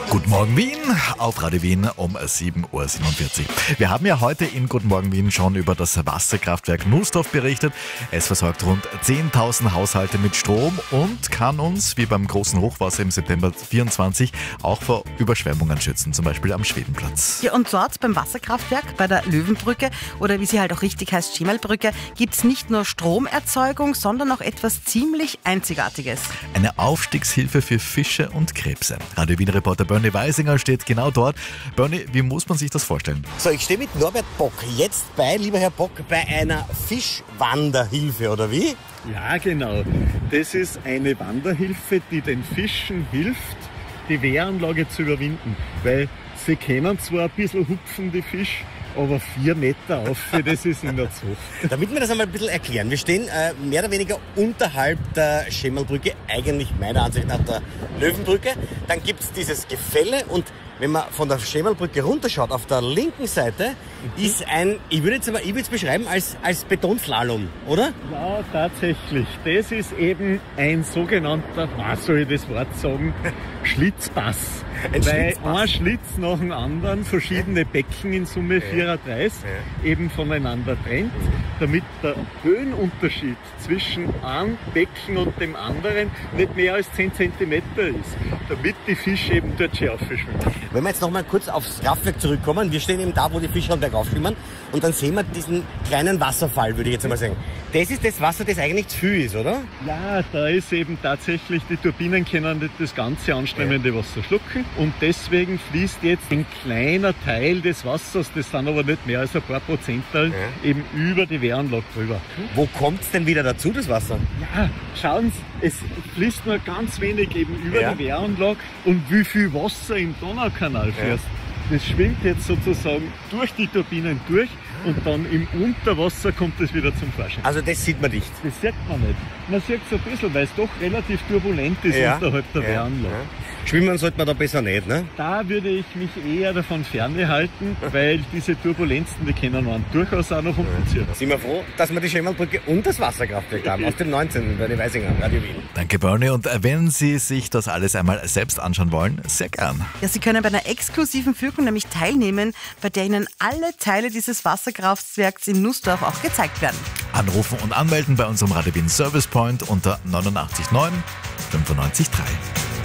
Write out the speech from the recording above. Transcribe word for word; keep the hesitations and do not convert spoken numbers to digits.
Guten Morgen Wien auf Radio Wien um sieben Uhr siebenundvierzig. Wir haben ja heute in Guten Morgen Wien schon über das Wasserkraftwerk Nussdorf berichtet. Es versorgt rund zehntausend Haushalte mit Strom und kann uns, wie beim großen Hochwasser im September vierundzwanzig, auch vor Überschwemmungen schützen, zum Beispiel am Schwedenplatz. Ja, und dort beim Wasserkraftwerk, bei der Löwenbrücke oder wie sie halt auch richtig heißt, Schemelbrücke, gibt es nicht nur Stromerzeugung, sondern auch etwas ziemlich Einzigartiges. Eine Aufstiegshilfe für Fische und Krebse. Radio Wien-Reporter Bernie Weisinger steht genau dort. Bernie, wie muss man sich das vorstellen? So, ich stehe mit Norbert Bock jetzt bei, lieber Herr Bock, bei einer Fischwanderhilfe, oder wie? Ja, genau. Das ist eine Wanderhilfe, die den Fischen hilft, die Wehranlage zu überwinden. Weil sie können zwar ein bisschen hupfen, die Fische, aber vier Meter auf, das ist in der Zucht. Damit wir das einmal ein bisschen erklären. Wir stehen äh, mehr oder weniger unterhalb der Schemelbrücke, eigentlich meiner Ansicht nach der Löwenbrücke. Dann gibt es dieses Gefälle und wenn man von der Schemelbrücke runterschaut, auf der linken Seite mhm. ist ein, ich würde jetzt aber, ich würde es beschreiben als, als Betonslalom, oder? Ja, tatsächlich. Das ist eben ein sogenannter, was soll ich das Wort sagen, Schlitzpass. Ein Weil Schlitzpass. ein Schlitz nach dem anderen, verschiedene Becken in Summe vierunddreißig, Ja. eben voneinander trennt, damit der Höhenunterschied zwischen einem Becken und dem anderen nicht mehr als zehn Zentimeter ist, damit die Fische eben dort schärfer schwimmen. Wenn wir jetzt noch mal kurz aufs Kraftwerk zurückkommen, wir stehen eben da, wo die Fische bergauf schwimmen und dann sehen wir diesen kleinen Wasserfall, würde ich jetzt einmal sagen. Das ist das Wasser, das eigentlich zu viel ist, oder? Ja, da ist eben tatsächlich, die Turbinen können nicht das ganze anstrengende Wasser schlucken und deswegen fließt jetzt ein kleiner Teil des Wassers, das sind aber nicht mehr als ein paar Prozentteil, Ja. eben über die Wehranlage drüber. Wo kommt es denn wieder dazu, das Wasser? Ja, schauen Sie, es fließt nur ganz wenig eben über Ja. die Wehranlage und wie viel Wasser im Donaukanal fließt. Das schwimmt jetzt sozusagen durch die Turbinen durch und dann im Unterwasser kommt es wieder zum Vorschein. Also das sieht man nicht. Das sieht man nicht. Man sieht es ein bisschen, weil es doch relativ turbulent ist unterhalb der Wehranlage. Schwimmen sollte man da besser nicht, ne? Da würde ich mich eher davon fernhalten, weil diese Turbulenzen, die können man durchaus auch noch umziehen. Sind wir froh, dass wir die Schemelbrücke und das Wasserkraftwerk haben, aus dem neunzehnten bei den Weisinger, Radio Wien. Danke, Bernie. Und wenn Sie sich das alles einmal selbst anschauen wollen, sehr gern. Ja, Sie können bei einer exklusiven Führung nämlich teilnehmen, bei der Ihnen alle Teile dieses Wasserkraftwerks in Nussdorf auch gezeigt werden. Anrufen und anmelden bei unserem Radio Wien Service Point unter neunundachtzig neun fünfundneunzig drei.